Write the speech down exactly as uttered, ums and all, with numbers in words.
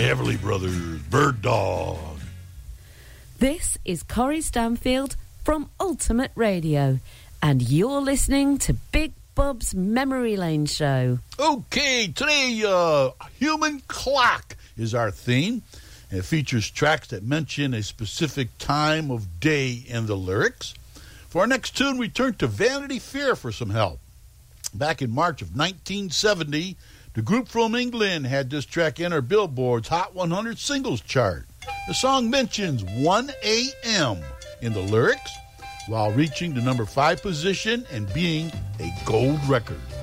Everly Brothers, Bird Dog. This is Corrie Stanfield from Ultimate Radio, and you're listening to Big Bob's Memory Lane Show. Okay, today, uh, Human Clock is our theme. It features tracks that mention a specific time of day in the lyrics. For our next tune, we turn to Vanity Fair for some help. Back in March of nineteen seventy, the group from England had this track enter Billboard's Hot one hundred Singles chart. The song mentions one a.m. in the lyrics, while reaching the number five position and being a gold record.